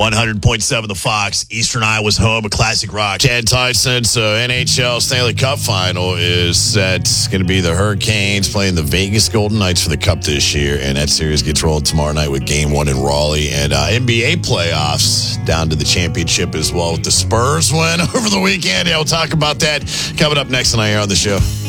100.7 The Fox, Eastern Iowa's home of classic rock. Ken Tyson's NHL Stanley Cup final is set. It's going to be the Hurricanes playing the Vegas Golden Knights for the Cup this year, and that series gets rolled tomorrow night with Game 1 in Raleigh. And NBA playoffs down to the championship as well with the Spurs win over the weekend. Yeah, we'll talk about that coming up next tonight here on the show.